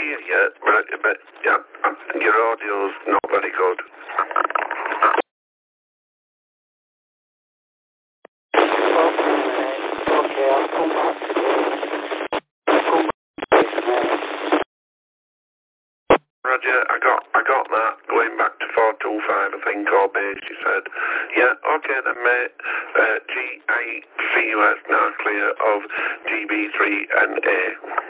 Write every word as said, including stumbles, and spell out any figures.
hear you, but, but yeah, your audio's not very good. Okay, I'll come back to you. Come back to you. Roger, I got I got that. Going back to four two five, I think, or base, you said. Yeah, okay then, mate. Uh, G I C U S now clear of G B three and A.